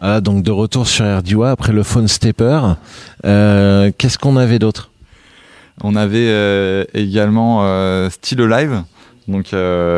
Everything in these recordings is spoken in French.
Ah, donc de retour sur RDY après le Phone Stepper. Qu'est-ce qu'on avait d'autre? On avait également Still Alive, donc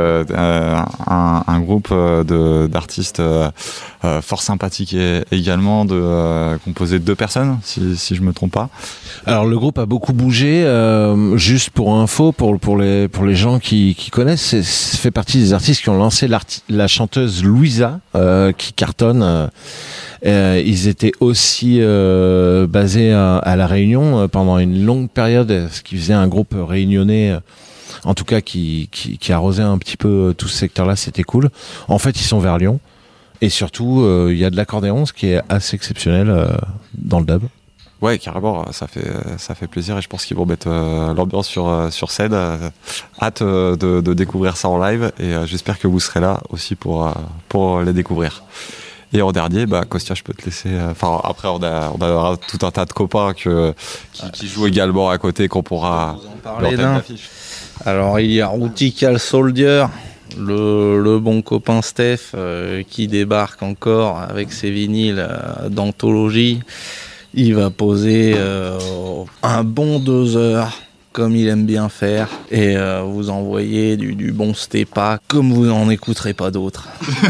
un groupe d'artistes fort sympathiques également, composé de 2 personnes, si je me trompe pas. Alors le groupe a beaucoup bougé. Juste pour info, pour les gens qui connaissent, ça fait partie des artistes qui ont lancé la chanteuse Louisa, qui cartonne. Ils étaétait aussi basé à La Réunion pendant une longue période, ce qui faisait un groupe réunionnais, en tout cas qui arrosait un petit peu tout ce secteur-là. C'était cool. En fait, ils sont vers Lyon. Et surtout, il y a de l'accordéon, ce qui est assez exceptionnel dans le dub. Ouais, carrément, ça fait plaisir et je pense qu'ils vont mettre l'ambiance sur scène. Hâte de découvrir ça en live et j'espère que vous serez là aussi pour les découvrir. Et en dernier, Kostya, je peux te laisser. Enfin, après, on a tout un tas de copains qui jouent également à côté, qu'on pourra parler d'un. Alors, il y a Routical Soldier, le bon copain Steph, qui débarque encore avec ses vinyles d'anthologie. Il va poser un bon 2 heures, comme il aime bien faire, et vous envoyer du bon Stepa, comme vous n'en écouterez pas d'autres.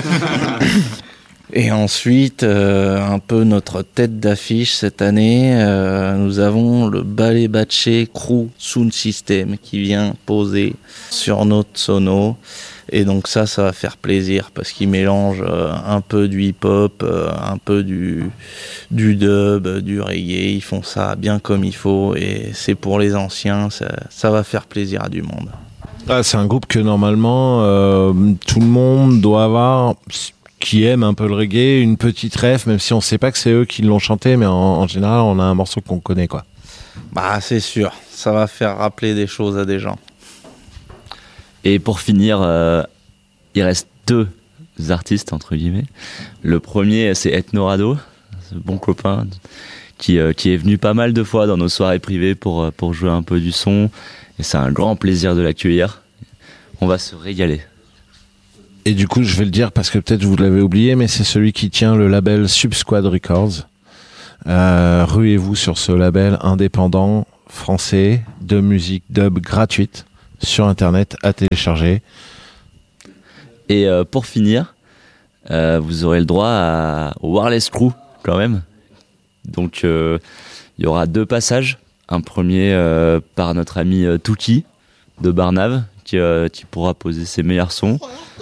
Et ensuite, un peu notre tête d'affiche cette année, nous avons le Ballet Batché Crew Sound System qui vient poser sur notre sono. Et donc ça va faire plaisir parce qu'il mélange un peu du hip-hop, un peu du dub, du reggae. Ils font ça bien comme il faut et c'est pour les anciens, ça va faire plaisir à du monde. Ah, c'est un groupe que normalement tout le monde doit avoir, qui aime un peu le reggae, une petite ref, même si on sait pas que c'est eux qui l'ont chanté, mais en général on a un morceau qu'on connaît, quoi. C'est sûr, ça va faire rappeler des choses à des gens. Et pour finir, il reste 2 artistes, entre guillemets. Le premier, c'est Ethnorado, ce bon copain qui est venu pas mal de fois dans nos soirées privées pour jouer un peu du son. Et c'est un grand plaisir de l'accueillir. On va se régaler. Et du coup, je vais le dire parce que peut-être vous l'avez oublié, mais c'est celui qui tient le label Subsquad Records. Ruez-vous sur ce label indépendant français de musique dub gratuite sur Internet à télécharger. Et pour finir, vous aurez le droit au Wireless Crew quand même. Donc il y aura 2 passages. Un premier par notre ami Touki de Barnave qui pourra poser ses meilleurs sons.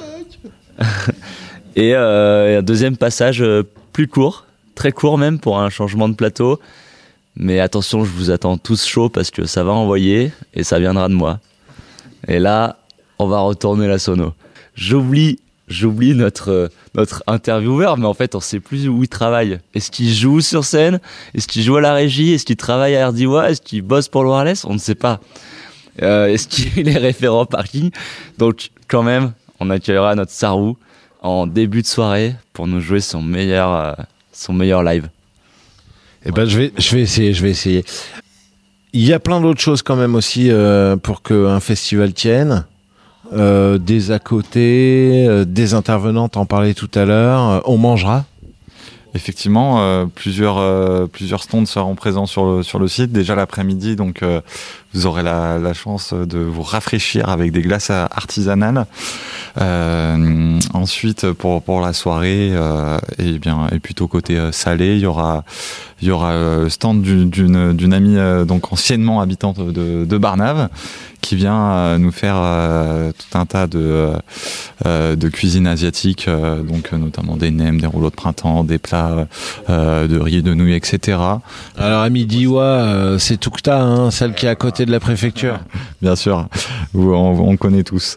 Et un deuxième passage plus court, très court même pour un changement de plateau. Mais attention, je vous attends tous chauds parce que ça va envoyer et ça viendra de moi. Et là, on va retourner la sono. J'oublie notre intervieweur, mais en fait, on sait plus où il travaille. Est-ce qu'il joue sur scène? Est-ce qu'il joue à la régie? Est-ce qu'il travaille à RDY? Est-ce qu'il bosse pour le Wireless? On ne sait pas. Est-ce qu'il est référent parking? Donc, quand même, on accueillera notre Sarou en début de soirée pour nous jouer son meilleur live. Eh ben, je vais essayer. Il y a plein d'autres choses quand même aussi pour qu'un festival tienne. Des à côté, des intervenants, t'en parlais tout à l'heure. On mangera. Effectivement, plusieurs stands seront présents sur le site. Déjà l'après-midi, donc vous aurez la chance de vous rafraîchir avec des glaces artisanales. Ensuite, pour la soirée, et plutôt côté salé, il y aura le stand d'une amie donc anciennement habitante de Barnave qui vient nous faire tout un tas de cuisine asiatique, donc notamment des nems, des rouleaux de printemps, des plats de riz et de nouilles, etc. Alors à Midiwa, c'est Toukta, celle qui est à côté de la préfecture. Bien sûr, on connaît tous.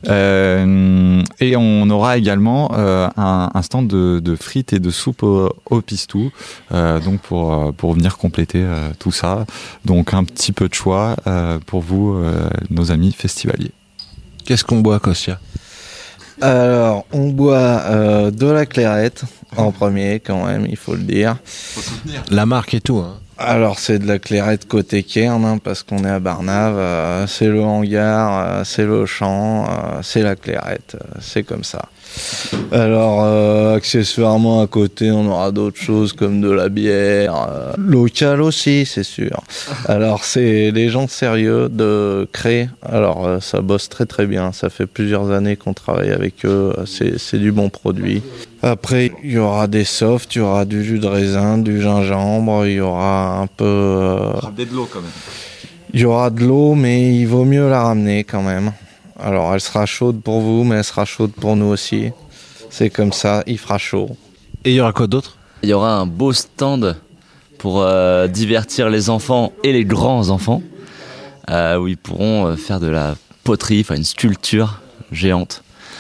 Et on aura également un stand de frites et de soupe au pistou, donc pour venir compléter tout ça. Donc un petit peu de choix pour vous, nos amis festivaliers. Qu'est-ce qu'on boit, Kostya? Alors, on boit de la clairette en premier, quand même, il faut le dire. Faut soutenir. La marque et tout, hein. Alors, c'est de la clairette côté Cairn, parce qu'on est à Barnave. C'est le hangar, c'est le champ, c'est la clairette, c'est comme ça. Alors, accessoirement, à côté, on aura d'autres choses comme de la bière, locale aussi, c'est sûr. Alors, c'est les gens sérieux de Cré. Alors, ça bosse très très bien. Ça fait plusieurs années qu'on travaille avec eux. C'est du bon produit. Après, il y aura des softs, il y aura du jus de raisin, du gingembre, il y aura un peu... Ramener de l'eau quand même. Il y aura de l'eau, mais il vaut mieux la ramener quand même. Alors, elle sera chaude pour vous, mais elle sera chaude pour nous aussi. C'est comme ça, il fera chaud. Et il y aura quoi d'autre ? Il y aura un beau stand pour divertir les enfants et les grands-enfants, où ils pourront faire de la poterie, enfin une sculpture géante,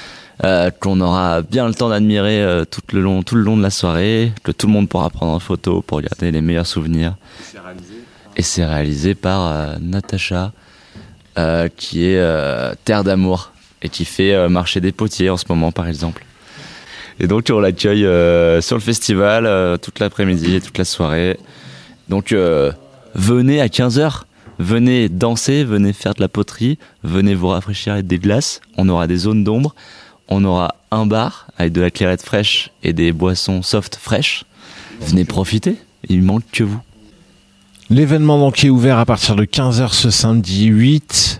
qu'on aura bien le temps d'admirer tout le long de la soirée, que tout le monde pourra prendre en photo pour garder les meilleurs souvenirs. Et c'est réalisé par Natacha, qui est Terre d'amour et qui fait marcher des potiers en ce moment, par exemple. Et donc on l'accueille sur le festival toute l'après-midi et toute la soirée. Donc venez à 15h, venez danser, venez faire de la poterie, venez vous rafraîchir avec des glaces. On aura des zones d'ombre, on aura un bar avec de la clairette fraîche et des boissons soft fraîches. Venez profiter, il manque que vous. L'événement donc est ouvert à partir de 15h ce samedi 8.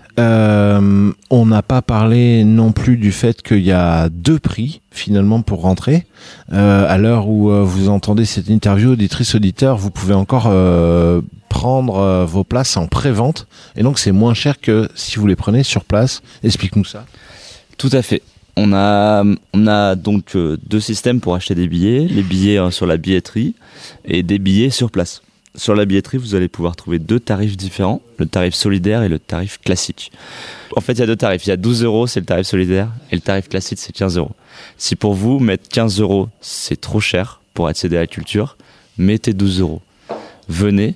On n'a pas parlé non plus du fait qu'il y a 2 prix finalement pour rentrer. À l'heure où vous entendez cette interview, auditrice auditeur, vous pouvez encore prendre vos places en pré-vente. Et donc c'est moins cher que si vous les prenez sur place. Explique-nous ça. Tout à fait. On a donc 2 systèmes pour acheter des billets. Les billets sur la billetterie et des billets sur place. Sur la billetterie, vous allez pouvoir trouver 2 tarifs différents, le tarif solidaire et le tarif classique. En fait, il y a 2 tarifs. Il y a 12 €, c'est le tarif solidaire, et le tarif classique, c'est 15 €. Si pour vous, mettre 15 €, c'est trop cher pour accéder à la culture, mettez 12 €. Venez,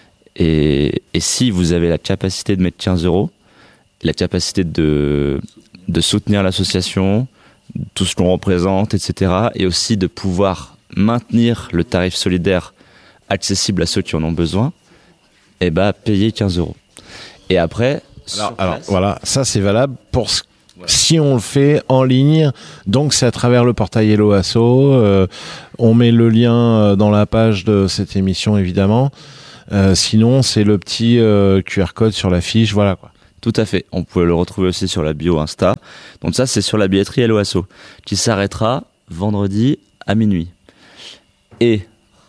et si vous avez la capacité de mettre 15 €, la capacité de soutenir l'association, tout ce qu'on représente, etc., et aussi de pouvoir maintenir le tarif solidaire accessible à ceux qui en ont besoin, et payer 15 €. Et après, alors voilà, ça c'est valable pour si on le fait en ligne, donc c'est à travers le portail Hello Asso. On met le lien dans la page de cette émission évidemment. Sinon, c'est le petit QR code sur la fiche, voilà quoi. Tout à fait. On peut le retrouver aussi sur la bio Insta. Donc ça, c'est sur la billetterie Hello Asso, qui s'arrêtera vendredi à minuit. Et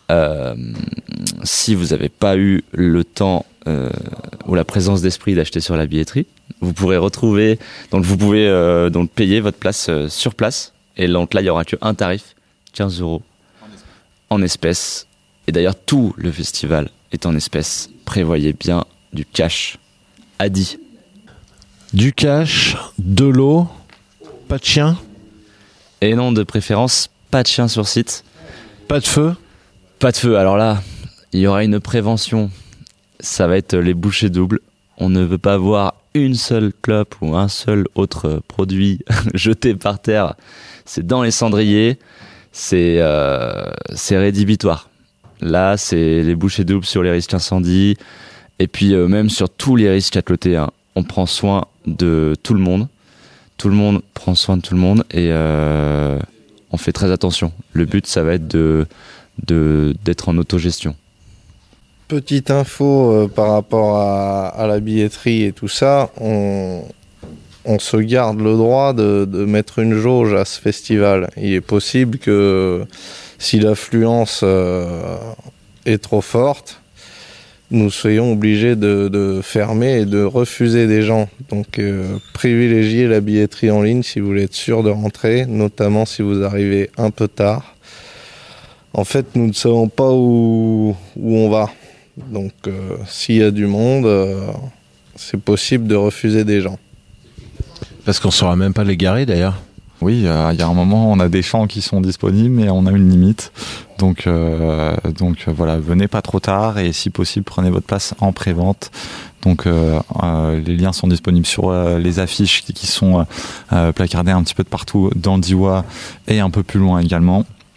si vous n'avez pas eu le temps ou la présence d'esprit d'acheter sur la billetterie, vous pourrez retrouver, donc vous pouvez donc payer votre place sur place, et donc là il n'y aura qu'un tarif, 15 € en espèces. Et d'ailleurs tout le festival est en espèces. Prévoyez bien du cash. Adi. Du cash, de l'eau, pas de chien. Et non, de préférence, pas de chien sur site. Pas de feu. Pas de feu, alors là, il y aura une prévention. Ça va être les bouchées doubles. On ne veut pas voir une seule clope ou un seul autre produit jeté par terre. C'est dans les cendriers. C'est rédhibitoire. Là, c'est les bouchées doubles sur les risques incendie. Et puis même sur tous les risques à côté. Hein. On prend soin de tout le monde. Tout le monde prend soin de tout le monde. Et on fait très attention. Le but, ça va être d'être en autogestion. Petite info par rapport à la billetterie et tout ça, on se garde le droit de mettre une jauge à ce festival. Il est possible que si l'affluence est trop forte, nous soyons obligés de fermer et de refuser des gens. Donc privilégiez la billetterie en ligne si vous voulez être sûr de rentrer, notamment si vous arrivez un peu tard. En fait, nous ne savons pas où on va. Donc, s'il y a du monde, c'est possible de refuser des gens. Parce qu'on ne saura même pas les garer d'ailleurs. Oui, il y a un moment, on a des champs qui sont disponibles, mais on a une limite. Donc voilà, venez pas trop tard et si possible, prenez votre place en pré-vente. Donc les liens sont disponibles sur les affiches qui sont placardées un petit peu de partout dans Diois et un peu plus loin également.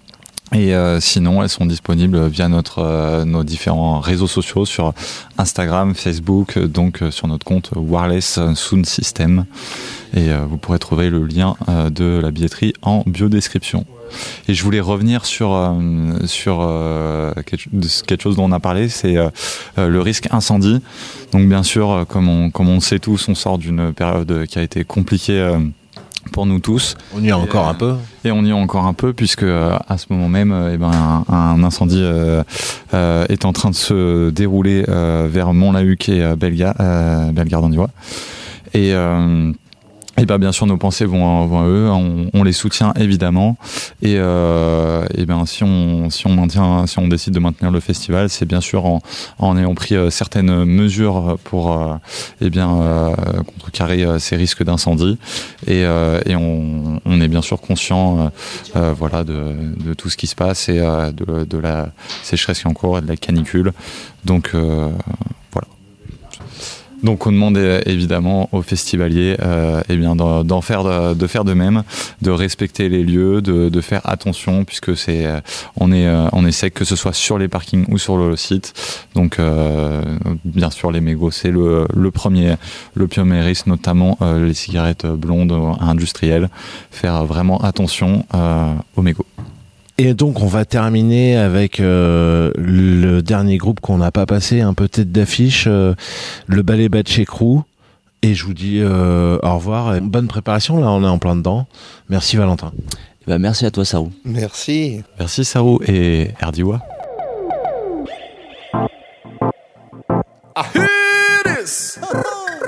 Et sinon, elles sont disponibles via nos différents réseaux sociaux sur Instagram, Facebook, donc sur notre compte Wireless Sound System. Et vous pourrez trouver le lien de la billetterie en biodescription. Et je voulais revenir sur quelque chose dont on a parlé, c'est le risque incendie. Donc bien sûr, comme on sait tous, on sort d'une période qui a été compliquée pour nous tous. On y est encore un peu. Et on y est encore un peu, puisque à ce moment même, un incendie est en train de se dérouler vers Montlahuc et Bellegarde-en-Diois. Et bien sûr, nos pensées vont à eux. On les soutient évidemment. Et si on décide de maintenir le festival, c'est bien sûr en ayant pris certaines mesures pour contrecarrer ces risques d'incendie. Et on est bien sûr conscient, de tout ce qui se passe et de la sécheresse qui est en cours et de la canicule. Donc voilà. Donc on demande évidemment aux festivaliers de faire de même, de respecter les lieux, de faire attention, puisque on essaie que ce soit sur les parkings ou sur le site. Donc bien sûr les mégots c'est le premier risque, notamment les cigarettes blondes industrielles. Faire vraiment attention aux mégots. Et donc on va terminer avec le dernier groupe qu'on n'a pas passé, un peu tête d'affiche, le Ballet Batché Crew. Et je vous dis au revoir. Bonne préparation, là on est en plein dedans. Merci Valentin. Merci à toi Sarou. Merci. Merci Sarou et Erdiwa.